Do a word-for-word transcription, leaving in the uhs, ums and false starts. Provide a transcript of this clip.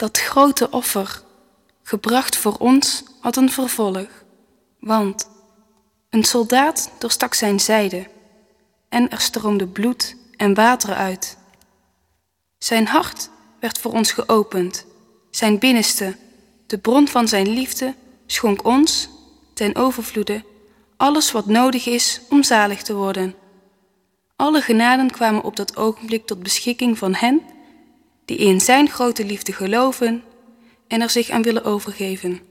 Dat grote offer, gebracht voor ons, had een vervolg. Want een soldaat doorstak zijn zijde en er stroomde bloed en water uit. Zijn hart werd voor ons geopend, zijn binnenste, de bron van zijn liefde, schonk ons, ten overvloede, alles wat nodig is om zalig te worden. Alle genaden kwamen op dat ogenblik tot beschikking van hen die in zijn grote liefde geloven en er zich aan willen overgeven.